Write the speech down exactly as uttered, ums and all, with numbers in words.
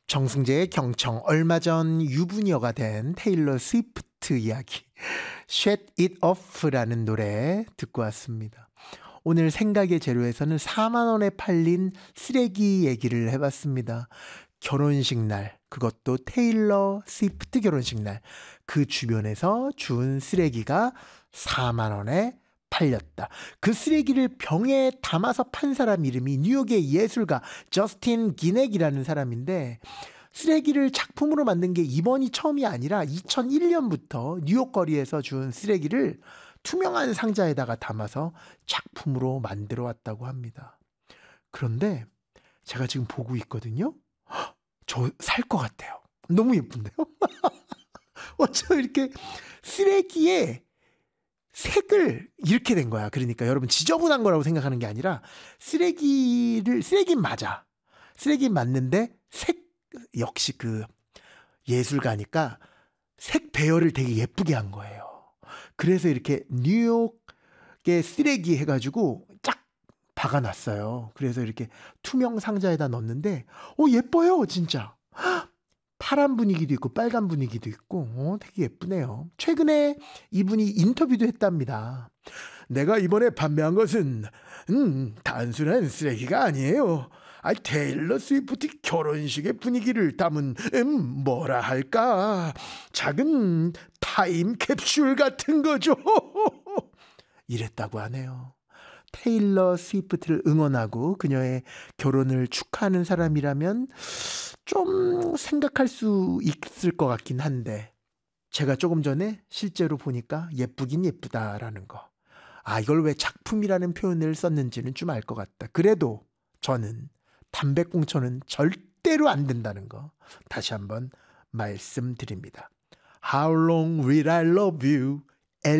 정승재의 경청, 얼마 전 유부녀가 된 테일러 스위프트 이야기 Shut It Off라는 노래 듣고 왔습니다. 오늘 생각의 재료에서는 사만 원에 팔린 쓰레기 얘기를 해봤습니다. 결혼식 날, 그것도 테일러 스위프트 결혼식 날, 그 주변에서 준 쓰레기가 사만 원에 팔렸다. 그 쓰레기를 병에 담아서 판 사람 이름이 뉴욕의 예술가 저스틴 기넥이라는 사람인데, 쓰레기를 작품으로 만든 게 이번이 처음이 아니라 이천일 년부터 뉴욕 거리에서 준 쓰레기를 투명한 상자에다가 담아서 작품으로 만들어 왔다고 합니다. 그런데 제가 지금 보고 있거든요. 저 살 것 같아요. 너무 예쁜데요? 어쩜 이렇게 쓰레기에 색을 이렇게 된 거야. 그러니까 여러분, 지저분한 거라고 생각하는 게 아니라 쓰레기를, 쓰레기는 맞아. 쓰레기는 맞는데 색, 역시 그 예술가니까 색 배열을 되게 예쁘게 한 거예요. 그래서 이렇게 뉴욕의 쓰레기 해가지고 쫙 박아놨어요. 그래서 이렇게 투명 상자에다 넣었는데 오, 예뻐요 진짜. 파란 분위기도 있고 빨간 분위기도 있고 어, 되게 예쁘네요. 최근에 이분이 인터뷰도 했답니다. 내가 이번에 판매한 것은 음, 단순한 쓰레기가 아니에요. 아, 테일러 스위프트 결혼식의 분위기를 담은 음, 뭐라 할까, 작은 타임캡슐 같은 거죠. 이랬다고 하네요. 테일러 스위프트를 응원하고 그녀의 결혼을 축하하는 사람이라면 좀 생각할 수 있을 것 같긴 한데, 제가 조금 전에 실제로 보니까 예쁘긴 예쁘다라는 거. 아, 이걸 왜 작품이라는 표현을 썼는지는 좀 알 것 같다. 그래도 저는 담배꽁초는 절대로 안 된다는 거 다시 한번 말씀드립니다. How long will I love you?